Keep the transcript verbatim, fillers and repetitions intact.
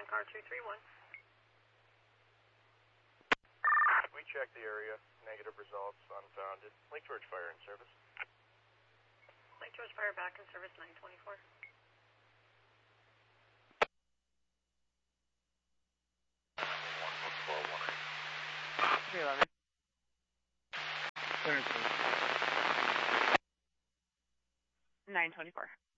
car two three one. We checked the area. Negative results, unfounded. Lake George Fire in service. Lake George Fire back in service nine twenty-four. three eleven. nine twenty-four.